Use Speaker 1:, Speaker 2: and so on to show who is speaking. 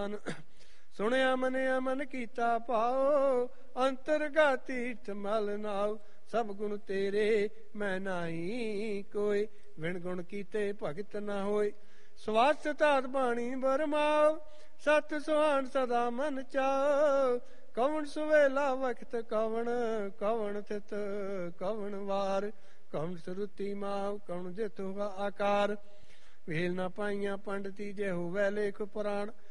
Speaker 1: ਮਨ। ਸੁਣਿਆ ਮੰਨਿਆ ਮਨ ਕੀਤਾ ਭਾਉ, ਅੰਤਰਗਾ ਤੀਰਥ ਮਲ ਨਾਉ। ਸਭ ਗੁਣ ਤੇਰੇ ਮੈਂ ਨਾਹੀ ਕੋਈ, ਵਿਣ ਗੁਣ ਕੀਤੇ ਭਗਤ ਨਾ ਹੋਏ। ਸਵਾਸ ਧਾਤ ਬਾਣੀ ਬਰਮਾਉ, ਸਤ ਸੁਹਾਣ ਸਦਾ ਮਨ ਚਾਉ। ਕਵਣ ਸੁਵੇਲਾ ਵਖਤ ਕਵਣ, ਕਵਣ ਥਿਤ ਕਵਣ ਵਾਰ। ਕਵਣ ਸਰੂਤੀ ਮਾਵ, ਕਵਣ ਜਿਤ ਹੋਗਾ ਆਕਾਰ। ਵੇਲ ਨਾ ਪਾਈਆਂ ਪੰਡਤੀ ਜੇ ਹੋਵੇ ਲੇਖ ਪੁਰਾਣ।